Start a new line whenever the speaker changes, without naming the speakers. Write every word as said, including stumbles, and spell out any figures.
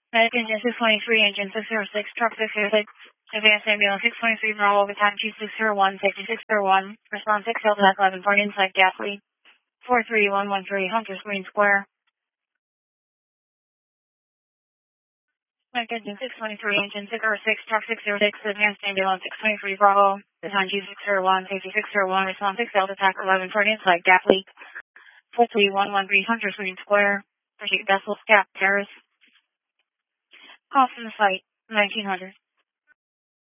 Medic engine six twenty-three, engine six oh six, truck six oh six, advanced ambulance six twenty-three, Bravo, battalion chief six oh one, safety six oh one, response six Delta eleven, point inside gas leak, four three one one three, Hunters Green Square. Medic engine six twenty-three, engine six oh six, truck six oh six, advanced ambulance six twenty-three, Bravo, battalion chief six oh one, safety six oh one, response six Delta eleven, point inside gas leak, four three one one three, Hunters Green Square, pursuit vessel, Scat, Terrace. Call from the site, nineteen hundred.